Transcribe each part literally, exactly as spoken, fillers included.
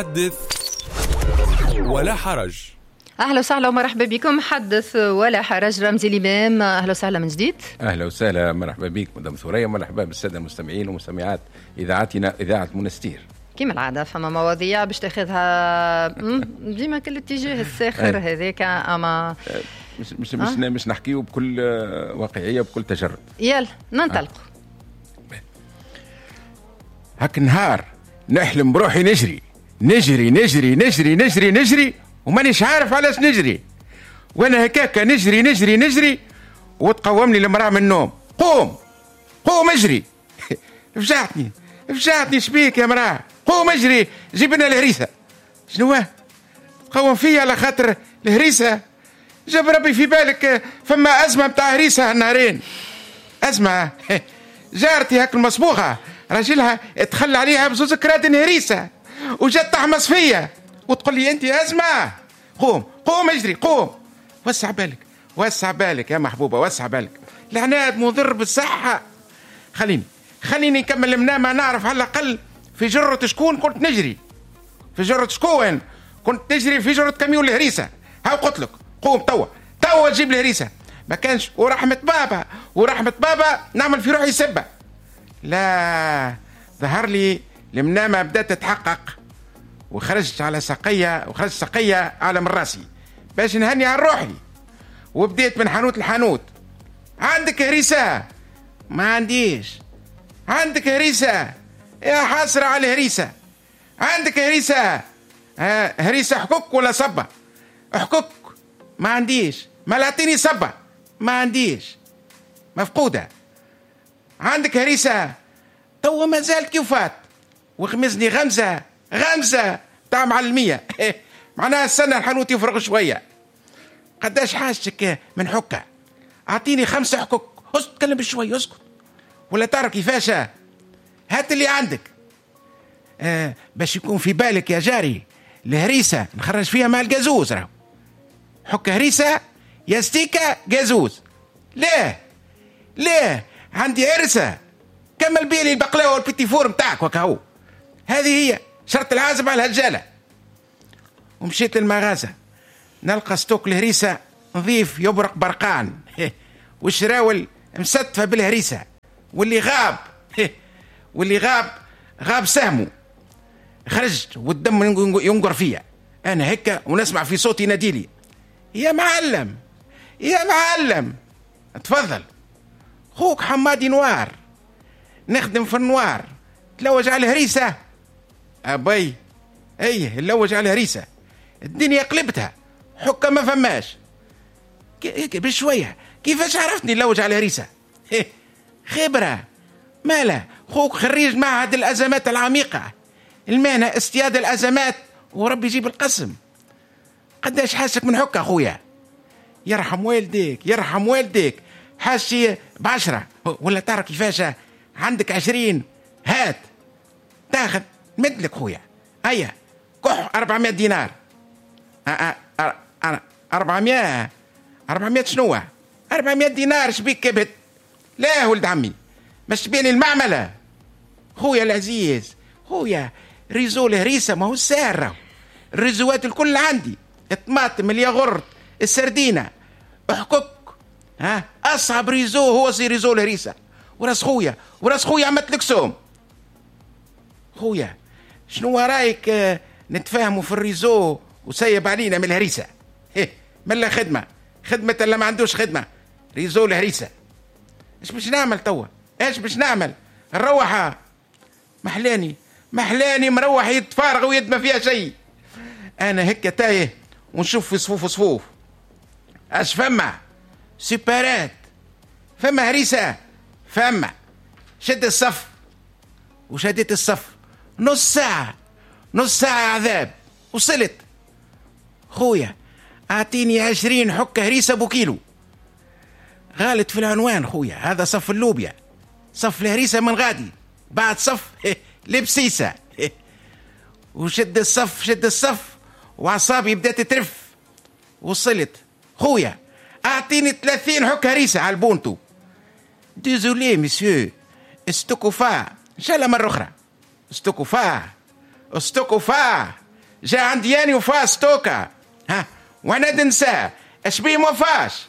حدث ولا حرج. أهلا وسهلا ومرحبا بكم. حدث ولا حرج. رمزي الإمام، أهلا وسهلا من جديد. أهلا وسهلا، مرحبا بك مدام ثريا، مرحبا بالسادة المستمعين ومستمعات إذاعتنا إذاعة منستير. كما العادة فما مواضيع باش تاخذها ديما كل اتجاه الساخر هذاك، أما مش مش مش, مش نحكيه بكل واقعية بكل تجرد. يلا ننطلقوا. هاك نهار نحلم بروحي نجري نجري نجري نجري نجري نجري ومانيش عارف علاش نجري، وانا هكاكا نجري نجري نجري وتقومني المرأة من النوم. قوم قوم اجري. فجعتني فجعتني شبيك يا مرأة؟ قوم اجري جيب لنا الهريسة. شنو تقوم فيا على خاطر الهريسة؟ جاب ربي في بالك فما أزمة متاع هريسة النهارين. أزمة جارتي هاك المصبوغة راجلها تخلى عليها بزوز كراد هريسة وجات تحمص فيا وتقول لي انت أزمة. قوم قوم اجري قوم. وسع بالك وسع بالك يا محبوبة، وسع بالك. العناد مضر بالصحة. خليني خليني نكمل المنامة، نعرف على الأقل في جرة شكون كنت نجري. في جرة شكون كنت نجري؟ في جرة كاميون الهريسة. هاو قلت لك قوم توا توا تجيب الهريسة. ما كانش ورحمة بابا ورحمة بابا نعمل في روحي سبة. لا، ظهر لي المنامة بدأت تتحقق وخرجت على سقية وخرجت سقية على من راسي باش نهني على روحي، وبديت من حانوت لحانوت. عندك هريسة؟ ما عنديش. عندك هريسة؟ يا حسرة على الهريسة. عندك هريسة؟ آه هريسة حكوك ولا صبة؟ حكوك. ما عنديش. ما لعطيني صبة؟ ما عنديش، مفقودة. عندك هريسة؟ تو ما زالت كيفات وخمزني غمزة غمزة تاع معلمية. معناها السنة الحانوت يفرغ شوية. قداش حاجتك من حكة؟ أعطيني خمسة حكوك. اسكت تكلم بشوية اسكت. ولا تعرف كيفاش؟ هات اللي عندك. آه باش يكون في بالك يا جاري الهريسة نخرج فيها مع الجازوز. راهو حكة هريسة يا ستيكة جازوز. ليه ليه عندي عرسة. كمل بيلي البقلاوة والبيتي فور متاعك وكهو. هذه هي شرط العازم على الهجالة. ومشيت للمغازة نلقى ستوك الهريسة نظيف يبرق برقان والشراول مستفة بالهريسة. واللي غاب واللي غاب غاب سهمه. خرجت والدم ينقر فيا أنا هكا ونسمع في صوتي ناديلي يا معلم يا معلم. تفضل خوك حمادي نوار، نخدم في النوار. تلوج على الهريسة أبي. أيه نلوج على الهريسة. الدنيا قلبتها حكا ما فماش. بشوية كيفاش عرفتني نلوج على الهريسة؟ خبرة. مالا خوك خريج معهد الأزمات العميقة، المهنة استياد الأزمات وربي يجيب القسم. قداش حاسك من حكا أخويا؟ يرحم والديك يرحم والديك. حاسي بعشرة ولا تعرف كيفاش؟ عندك عشرين هات تاخذ مدلك خويا. هيا كح أربعمائة دينار. أه أه أه أربعمائة أربعمائة شنو؟ أربعمائة دينار شبيك كبت؟ لا ولد عمي مش بين المعملة. خويا العزيز خويا ريزو الهريسة ما هو السعر. الريزوات الكل عندي، الطماطم الياغورت السردينة احكك. ها أصعب ريزو هو سي ريزو الهريسة. وراس خويا وراس خويا عملت لك سوم. خويا شنو رايك اه نتفاهموا في الريزو وسيب علينا من الهريسة؟ ملا خدمة خدمة اللي ما عندوش خدمة. ريزو الهريسة. ايش باش نعمل توا؟ ايش باش نعمل؟ نروح محلاني محلاني مروح يتفارغ ويد ما فيها شيء. انا هكا تايه ونشوف في صفوف صفوف. اش فما سيبارات؟ فما هريسة؟ فما. شد الصف وشديت الصف نص ساعة نص ساعة عذاب. وصلت خويا اعطيني عشرين حكة هريسة بوكيلو. غالت في العنوان خويا هذا صف اللوبيا، صف الهريسة من غادي بعد صف لبسيسة. وشد الصف شد الصف وعصابي بدأت ترف. وصلت خويا اعطيني ثلاثين حكة هريسة على البونتو. ديزولي مسيو استوكوفا ان شاء الله مرة اخرى. استوكوفا استوكوفا جا عندي ياني وفاس توكا. ها وانا ننساه اش بيه وفاش.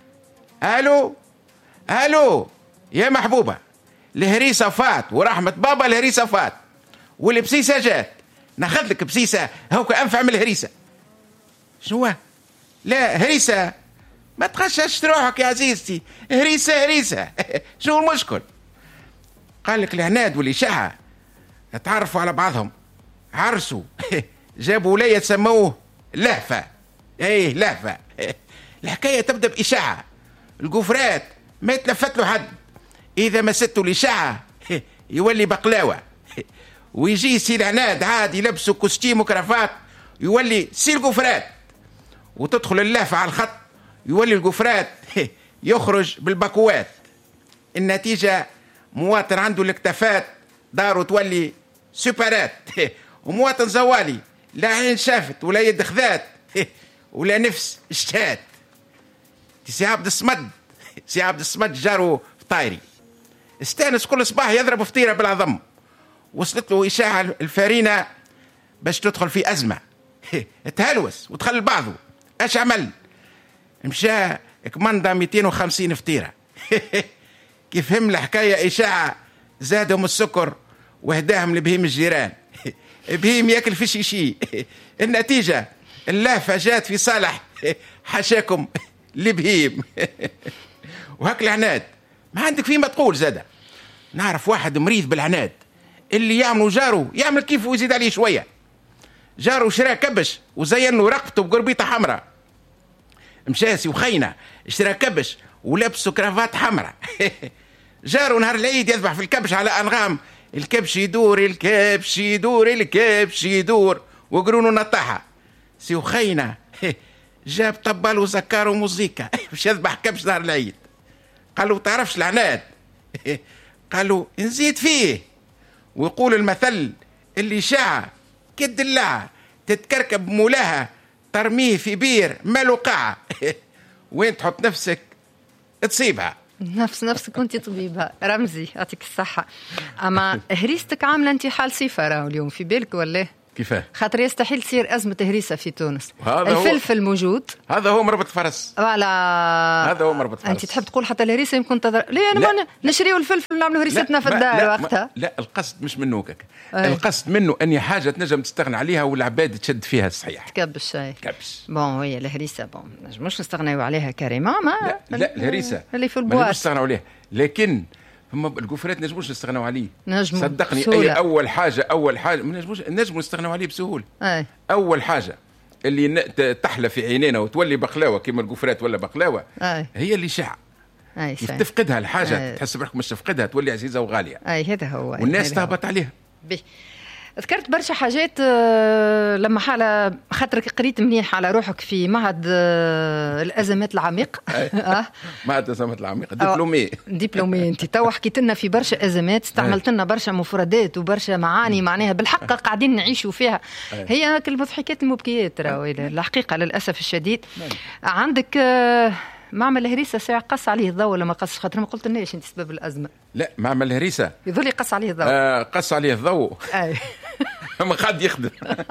الو الو يا محبوبه، الهريسه فات ورحمه بابا الهريسه فات والبسيسه جات. ناخذ لك بسيسه هوك انفع من الهريسه. شنو؟ لا هريسه ما تخشش روحك يا عزيزتي، هريسه هريسه. شنو المشكل؟ قال لك العناد والاشاعه تعرفوا على بعضهم، عرسوا جابوا ولايه سموه لهفه. ايه لهفه. الحكايه تبدا باشاعه، القفرات ما يتلفت له حد، اذا مسته الاشاعه يولي بقلاوه، ويجي سي العناد عادي يلبسوا كوستيم وكرافات يولي سي القفرات، وتدخل اللهفه على الخط يولي القفرات يخرج بالبكوات. النتيجه مواطن عنده الاكتفات دارو تولي سوبرات، ومواطن زوالي لا عين شافت ولا يد خذات ولا نفس اشتهات. سي عبد الصمد سي عبد الصمد جارو فطايري استانس كل صباح يضرب فطيره بالعظم. وصلت له اشاعه الفارينه باش تدخل في ازمه، تهلوس وتخلي بعضه. اش عمل؟ مشى كماندا مئتين وخمسين فطيره. كيف فهم الحكايه اشاعه زادهم السكر وهداهم لبهيم الجيران. بهيم ياكل في شيشي. النتيجه اللهفه جات في صالح حشاكم لبهيم. وهك العناد ما عندك فيما تقول زاده. نعرف واحد مريض بالعناد اللي يعملوا جارو يعمل كيف ويزيد عليه شويه. جارو شرا كبش وزينوا رقبته بقربيطه حمراء. مشاسي وخينا اشترى كبش ولبسوا كرافات حمراء. جارو نهار العيد يذبح في الكبش على انغام، الكبش يدور الكبش يدور الكبش يدور وقرونه نطحها. سي وخينا جاب طبال وزكار وموزيكا باش يذبح كبش نهار العيد. قالوا تعرفش العناد؟ قالوا نزيد فيه. ويقول المثل اللي شاع كد اللعة تتكركب مولاها ترميه في بير مالو قاعة. وين تحط نفسك تصيبها. نفس نفسك كنت طبيبها. رمزي يعطيك الصحة. أما هريستك عاملة انت حال صفة راهو اليوم في بالك ولا؟ كيفاه؟ خاطر يستحيل تصير أزمة هريسة في تونس. الفلفل هو موجود. هذا هو مربط فرس. فوالا. هذا هو مربط فرس. أنت تحب تقول حتى الهريسة يمكن تضر. ليه أنا ما نشريو الفلفل ونعملوا هريستنا في الدار وقتها. لا القصد مش منه هكاك. القصد منه أني حاجة تنجم تستغنى عليها والعباد تشد فيها الصحيح. تكبش شيء. تكبش. بون هي الهريسة بون مش نستغنيو عليها كريمة ما. لا, لا الهريسة. اللي في البوار. ما نستغنوا عليها لكن. هم القفرات نجموش نستغنوا عليه. نجمو صدقني بسهولة. أي أول حاجة أول حاجة ما نجموش نجمو نستغنوا عليه بسهولة. أي. أول حاجة اللي تحلى في عينينا وتولي بقلاوة كما القفرات ولا بقلاوة. أي. هي اللي شع. أي تفقدها الحاجة. أي. تحس بروحك مش تفقدها تولي عزيزة وغالية. أي هذا هو. والناس تهبط عليها. بي. ذكرت برشا حاجات لما حالة خاطرك قريت منيح على روحك في معهد الأزمات العميق. معهد الأزمات العميق دبلومي. دبلومي أنت تو حكيت لنا في برشا أزمات استعملت لنا برشا مفردات وبرشا معاني معناها بالحق قاعدين نعيشوا فيها. هي المضحكات المبكيات راهي الحقيقة للأسف الشديد. عندك معمل الهريسة ساعة قص عليه الضوء ولا ما قصش؟ خاطر ما قلت لناش انت سبب الأزمة. لا معمل الهريسة يظل قص عليه الضوء. آه قص عليه الضوء. أي. ما قاعد يخدم.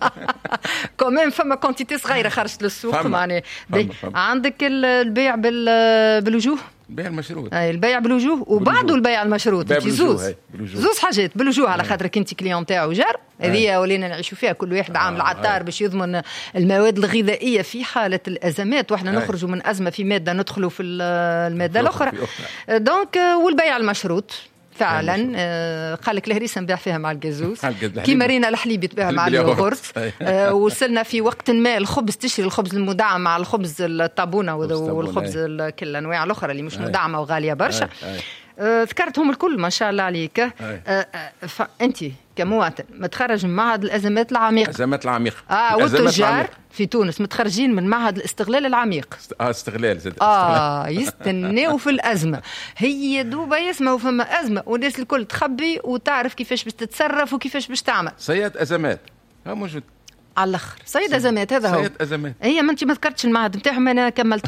كمان فما كونتيتي صغيرة خرجت للسوق معناها. عندك البيع بالوجوه. البيع المشروط. اي البيع بالوجوه وبعده البيع المشروط. زوز زوز حاجات بالوجوه على خاطرك انت كليون تاعو جار. هذه ولينا نعيشوا فيها كل واحد عامل عطار باش يضمن المواد الغذائيه في حاله الازمات واحنا نخرجوا من ازمه في ماده ندخلوا في الماده الاخرى. دونك والبيع المشروط فعلا آه قال لك الهريسه نبيع فيها مع الجازوز كيما رينا الحليب يتباع مع اليوغورت. آه وصلنا في وقت ما الخبز تشري الخبز المدعم مع الخبز الطابونه والخبز كل الانواع الاخرى اللي مش مدعمه وغاليه برشا. آه ذكرتهم الكل ما شاء الله عليك. آه آه فانت كمواطن متخرج من معهد الازمات العميقه. الازمات العميقه. اه والتجار في تونس متخرجين من معهد الاستغلال العميق. اه استغلال زاد. اه يستناو في الازمه. هي دوبا يسمعوا فما ازمه والناس الكل تخبي وتعرف كيفاش باش تتصرف وكيفاش باش تعمل. صياد ازمات ها موجود على الاخر. صيد ازمات هذا هو. صيد ازمات. هي ما انت ما ذكرتش المعهد نتاعهم انا كملته لكم.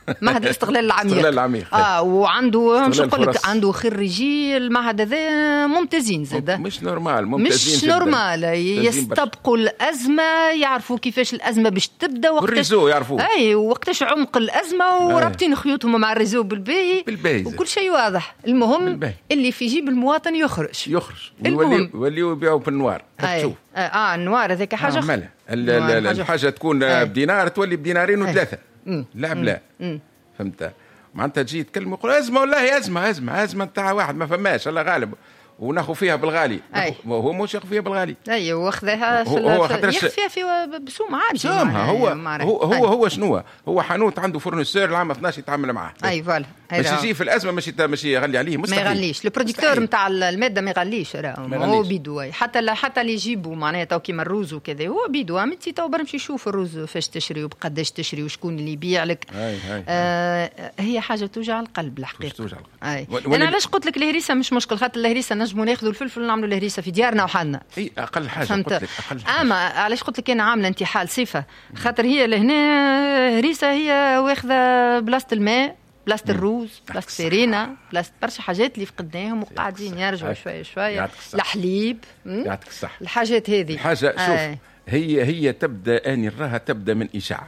معهد الاستغلال العميق. الاستغلال العميق. اه وعنده مش نقول لك عنده خريجي المعهد هذا ممتازين زاد. مش نورمال ممتازين. مش نورمال يستبقوا الازمه، يعرفوا كيفاش الازمه باش تبدا وقتاش الريزو يعرفوا. اي وقتاش عمق الازمه ورابطين خيوطهم مع الريزو بالباهي. بالباهي وكل شيء واضح. المهم بالباهي. اللي في جيب المواطن يخرج. يخرج. يولي يوليو يبيعوا بالنوار. تشوف. اه النوار هذاك حاجه. آه الحاجه تكون آه. بدينار تولي بدينارين وثلاثه. لا لا فهمت. معناتها تجي تكلم يقول ازمه والله ازمه ازمه ازمه نتاع واحد ما فماش الله غالب وناخذ فيها بالغالي. هو مش ياخذ فيها بالغالي. اي واخذها ياخذ فيها في بسوم عادي. سومها هو هو هو, هو شنو هو حانوت عنده فرنسور العام اثناش يتعامل معاه. اي فوالا باش يجي في الازمه مش مش يغلي عليه مستحيل. ما يغليش البروديكتور نتاع الماده ما يغليش هو بيدو. حتى حتى اللي يجيبوا معناها تو كيما الروز وكذا هو بيدو. انت تو برمشي شوف الروز فاش تشري وبقداش تشري وشكون اللي يبيع لك. هاي هاي آه هي حاجه توجع القلب الحقيقه. توجع القلب. انا علاش قلت لك الهريسه مش مشكل خاطر الهريسه نجموا ناخذوا الفلفل ونعملوا الهريسه في ديارنا وحالنا. اي اقل حاجه قلت لك اقل حاجه. اما علاش قلت لك انا عامله انتحال صفه خاطر هي لهنا هريسه هي واخذه بلاصه الماء بلاصه الروز بلاصه سيرينا بلاصه برشا حاجات اللي فقدناهم وقاعدين يرجعوا شويه شويه. الحليب يعطيك الصح. الحاجات هذه الحاجه شوف آه. هي هي تبدا اني نراها تبدا من اشاعه.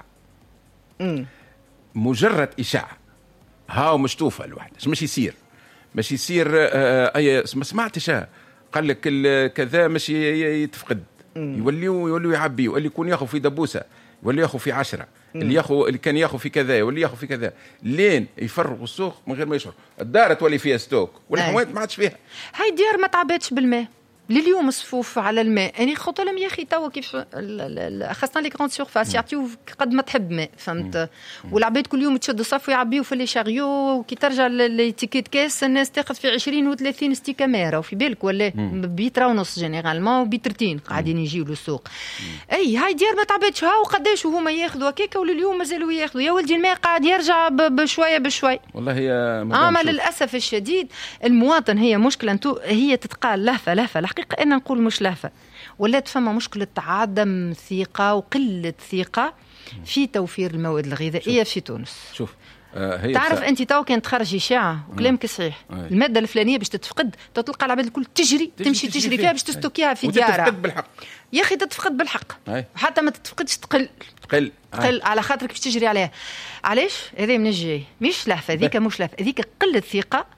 مم. مجرد اشاعه هاو مشطوفه الواحد مش يصير مش يصير آه اي ما سمعتش قال لك كذا مش يتفقد. يوليو يوليو يعبيوا اللي يكون ياخذ في دبوسه يولي ياخذ في عشرة. اللي ياخذ اللي كان ياخذ في كذا يولي ياخذ في كذا لين يفرغوا السوق من غير ما يشعر. الدار تولي فيها ستوك والحوانت ما عادش فيها. هاي ديار ما تعبتش بالماء لليوم صفوف على الماء. اني خطو لهم يا اخي توا كيف خاصه لي كروند سيرفاس يعطيو قد ما تحب ماء فهمت. والعباد كل يوم تشد الصف ويعبيو في لي شاريو وكي ترجع للتيكيت كاس الناس تاخذ في عشرين وثلاثين ستيكاميرا وفي بالك ولا بيترا ونص جينيرالمون وبيترتين قاعدين يجيو للسوق. اي هاي ديار ما تعبتش هاو قداش وهما ياخذوا هكاك ولليوم مازالوا ياخذوا. يا ولدي الماء قاعد يرجع بشويه بشوي والله. هي اما للاسف الشديد المواطن هي مشكله هي تتقال لهفه لهفه. الحقيقة أنا نقول مش لهفة ولا تفهم مشكلة عدم ثقة وقلة ثقة في توفير المواد الغذائية في تونس. شوف آه هي تعرف أنت تو كان تخرج إشاعة وكلامك صحيح آه. المادة الفلانية باش تتفقد تلقى العباد الكل تجري تمشي تجري, تجري فيها باش تستوكيها في ديارها. تتفقد بالحق يا أخي تتفقد بالحق آه. حتى ما تتفقدش تقل تقل آه. تقل على خاطرك باش تجري عليها. علاش هذا من الجاي مش لهفة ذيك مش لهفة ذيك قلة ثقة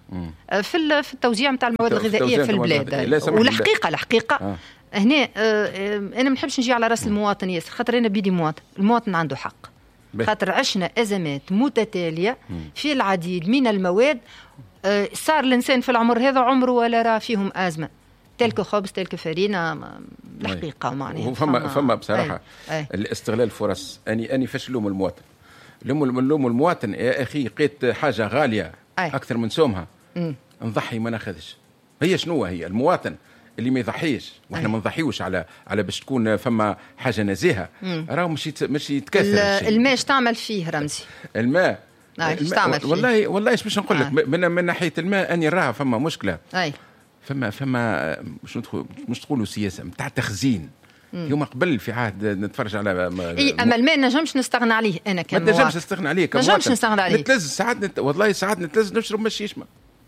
في في التوزيع نتاع المواد الغذائية في البلاد. والحقيقة الحقيقة آه. هنا آه انا ما نحبش نجي على راس المواطن ياسر خاطر انا بيدي مواطن. المواطن عنده حق خاطر عشنا ازمات متتاليه في العديد من المواد. آه صار الانسان في العمر هذا عمره ولا راه فيهم ازمه تلك خبز تلك فرينه الحقيقه معناها. فما فما بصراحه أي. أي. الاستغلال الفرص اني اني فاش لوم المواطن لوم لوم المواطن يا اخي لقيت حاجه غاليه أي. اكثر من سومها م. نضحي ما ناخذش. هي شنو هي المواطن اللي ما يضحيش واحنا ما نضحيوش على على باش تكون فما حاجه نزيهه راهو مش يت... مش يتكاثر. الماء اش تعمل فيه رمزي؟ الماء ايش تعمل فيه؟ والله والله ايش باش نقول لك آه. من من ناحيه الماء اني راها فما مشكله. اي فما فما مش ندخل مش تقولوا سياسه نتاع تخزين. يوم قبل في عهد نتفرج على ما اي اما الماء نجمش نستغنى عليه انا كمواطن. ما نجمش نستغنى عليه كمواطن. نجمش نستغنى عليه. نتلز ساعات نت... والله ساعات نتلز نشرب مش يشمع.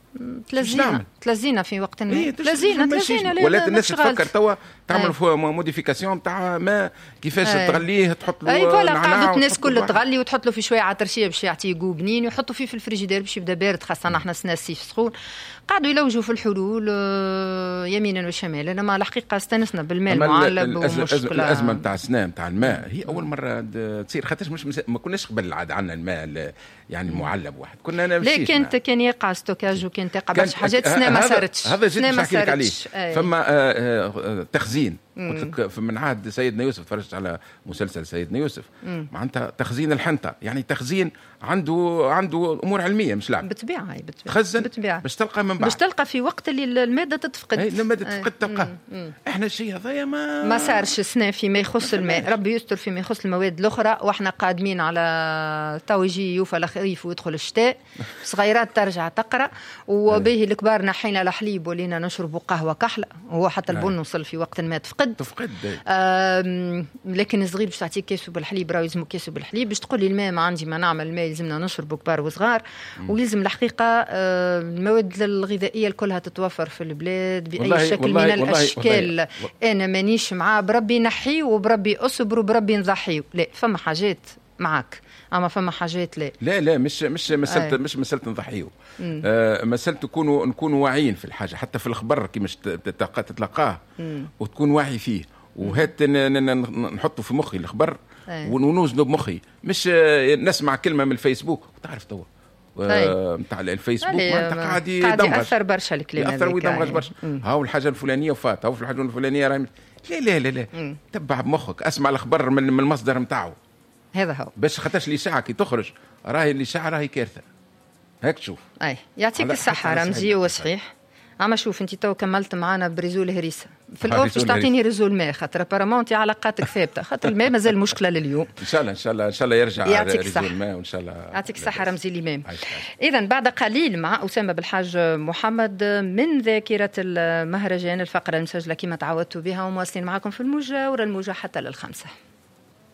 تلزينا تلزينا في وقت ما تلزينا تلزينا ولات الناس تفكر توا تعمل فيها موديفيكاسيون تاع ما كيفاش أي. تغليه تحط له اي فوالا قعدت الناس كل تغلي وتحط له في شويه عطرشيه باش يعطيه جو بنين ويحطوا فيه في الفريجيدير باش يبدا بارد خاصه احنا سنا الصيف سخون. قعدوا يلوجوا في الحلول يمينا وشمالا. لما الحقيقه استانسنا بالماء المعلب ومشكله الازمه نتاع السنه نتاع الماء هي اول مره تصير خاطر مش ما كناش قبل عاد عندنا الماء يعني المعلب واحد كنا انا لا كانت كان يقع ستوكاج وكان تقع برشا حاجات سنه ما صارتش. هذا جد ما نحكي لك عليه. فما آه تخزين قلت لك من عهد سيدنا يوسف تفرجت على مسلسل سيدنا يوسف معناتها تخزين الحنطه يعني تخزين عنده عنده امور علميه مش لعب. بالطبيعه هي بالطبيعه خزن بالطبيعه باش تلقى من بعد باش تلقى في وقت اللي الماده تتفقد. اي الماده تتفقد تلقى. احنا الشيء هذايا ما ما صارش سنه فيما يخص الماء. ربي يستر فيما يخص المواد الاخرى واحنا قادمين على تو يجي يوفى الخريف ويدخل الشتاء صغيرات ترجع تقرا وبه الكبار نحينا الحليب ولينا نشرب قهوه كحله وهو حتى البن وصل في وقت ما تفقد. تفقد تفقد آه لكن صغير باش تعطيك كاسو بالحليب راه يلزمو كاسو بالحليب باش تقول لي الماء ما عندي ما نعمل الماء يلزمنا نشربوا كبار وصغار ويلزم الحقيقه آه المواد الغذائيه الكلها تتوفر في البلاد باي والله شكل والله من والله الاشكال والله انا مانيش مع بربي نحي وبربي اصبر وبربي نضحي لا فما حاجات معك اما فما حاجات لا لا لا مش مش مساله مش مساله نضحيو آه مساله تكونوا نكونوا واعيين في الحاجه حتى في الخبر كي مش تتلقاه وتكون واعي فيه وهات نحطه في مخي الخبر ونوزنه بمخي مش نسمع كلمه من الفيسبوك وتعرف توا نتاع الفيسبوك معناتها قاعد يدمج ياثر برشا الكلام ياثر ويدمج برشا هاو الحاجه الفلانيه وفات هاو الحاجه الفلانيه راهي لا لا لا لا تبع بمخك اسمع الخبر من من المصدر نتاعو هذا هو باش خاطرش الاشاعه كي تخرج راهي الاشاعه راهي كارثه هيك تشوف اي يعطيك الصحه رمزي وصحيح اما شوف انت تو كملت معنا بريزو الهريسه في الاول باش تعطيني ريزو الماء خاطر ابارامون انت علاقاتك ثابته خاطر الماء مازال مشكله لليوم ان شاء الله ان شاء الله ان شاء الله يرجع ريزو الماء وان شاء الله يعطيك الصحه رمزي الامام. اذا بعد قليل مع اسامه بالحاج محمد من ذاكره المهرجان الفقره المسجله كما تعودتوا بها ومواصلين معكم في الموجه ورا الموجه حتى للخمسه.